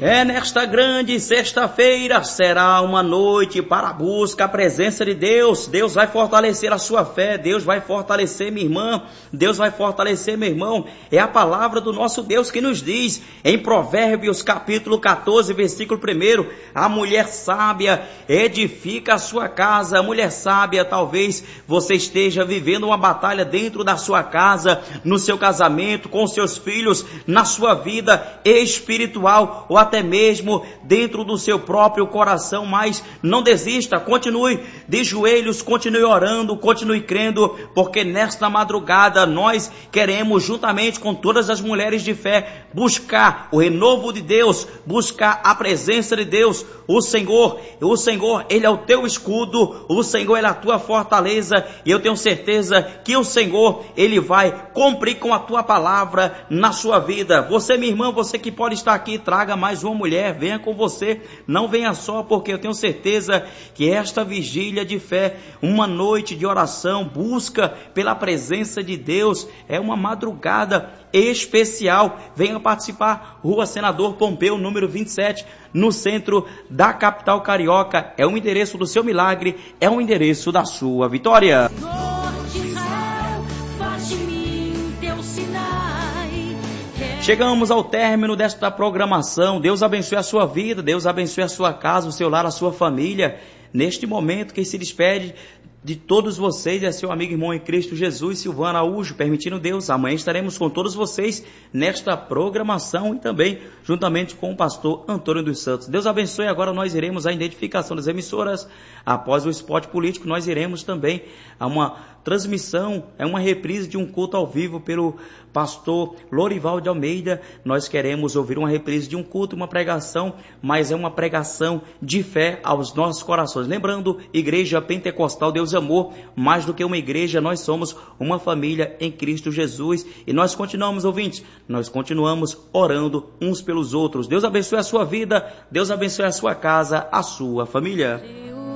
Nesta grande sexta-feira será uma noite para a busca, a presença de Deus. Deus vai fortalecer a sua fé, Deus vai fortalecer minha irmã, Deus vai fortalecer meu irmão. É a palavra do nosso Deus que nos diz, em Provérbios capítulo 14, versículo 1, a mulher sábia edifica a sua casa. A mulher sábia, talvez você esteja vivendo uma batalha dentro da sua casa, no seu casamento, com seus filhos, na sua vida espiritual, ou até mesmo dentro do seu próprio coração, mas não desista, continue de joelhos, continue orando, continue crendo, porque nesta madrugada nós queremos, juntamente com todas as mulheres de fé, buscar o renovo de Deus, buscar a presença de Deus. O Senhor, Ele é o teu escudo, o Senhor, Ele é a tua fortaleza, e eu tenho certeza que o Senhor, Ele vai cumprir com a tua palavra na sua vida. Você, minha irmã, você que pode estar aqui, traga mais uma mulher, venha com você, não venha só, porque eu tenho certeza que esta vigília de fé, uma noite de oração, busca pela presença de Deus, é uma madrugada especial. Venha participar, Rua Senador Pompeu, número 27, no centro da capital carioca. É o endereço do seu milagre, é o endereço da sua vitória. Chegamos ao término desta programação. Deus abençoe a sua vida, Deus abençoe a sua casa, o seu lar, a sua família. Neste momento, quem se despede de todos vocês é seu amigo e irmão em Cristo Jesus, Silvano Araújo. Permitindo Deus, amanhã estaremos com todos vocês nesta programação e também juntamente com o pastor Antônio dos Santos. Deus abençoe. Agora nós iremos à identificação das emissoras. Após o spot político, nós iremos também a uma transmissão, uma reprise de um culto ao vivo pelo pastor Lorival de Almeida. Nós queremos ouvir uma reprise de um culto, uma pregação, mas é uma pregação de fé aos nossos corações. Lembrando, Igreja Pentecostal Deus Amor, mais do que uma igreja, nós somos uma família em Cristo Jesus, e nós continuamos, ouvintes, nós continuamos orando uns pelos outros. Deus abençoe a sua vida, Deus abençoe a sua casa, a sua família.